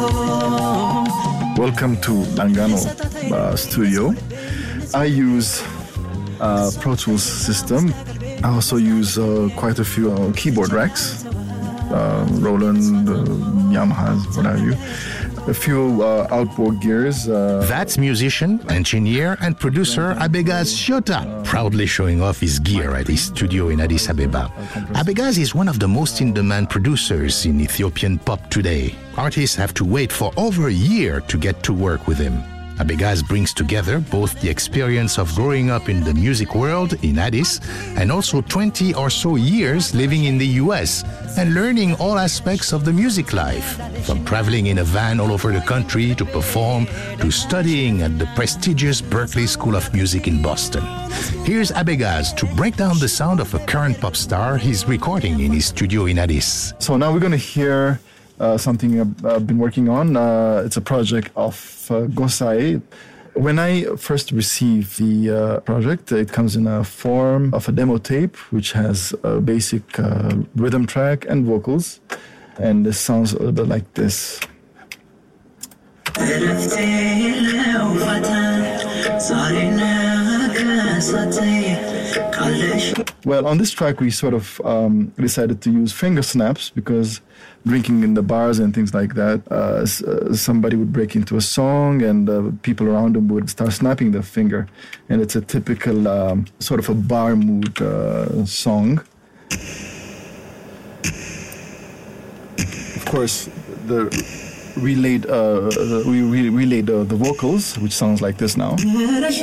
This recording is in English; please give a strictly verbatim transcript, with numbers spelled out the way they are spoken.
Welcome to Langano uh, studio. I use uh, Pro Tools system. I also use uh, quite a few uh, keyboard racks, uh, Roland, uh, Yamahas, what have you. A few uh, outboard gears. Uh, That's musician, engineer, and producer Abegaz Shota, proudly showing off his gear at his studio in Addis Ababa. Abegaz is one of the most in-demand producers in Ethiopian pop today. Artists have to wait for over a year to get to work with him. Abegaz brings together both the experience of growing up in the music world in Addis and also twenty or so years living in the U S and learning all aspects of the music life, from traveling in a van all over the country to perform to studying at the prestigious Berklee School of Music in Boston. Here's Abegaz to break down the sound of a current pop star he's recording in his studio in Addis. So now we're going to hear Uh, something I've, I've been working on. Uh, it's a project of uh, Gosai. When I first received the uh, project, it comes in a form of a demo tape, which has a basic uh, rhythm track and vocals. And this sounds a little bit like this. Well, on this track, we sort of um, decided to use finger snaps because drinking in the bars and things like that, uh, uh, somebody would break into a song and uh, people around them would start snapping their finger. And it's a typical um, sort of a bar mood uh, song. Of course, the relayed, uh, we re- relayed uh, the vocals, which sounds like this now.